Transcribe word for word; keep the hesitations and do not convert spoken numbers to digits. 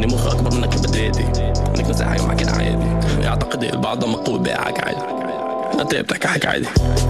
اني مخ اكبر منك بدريتي، انك نسي حاجه مع كده عادي. يعتقد البعض مقبول بيعك عادي، انت بتحكي حكي عادي.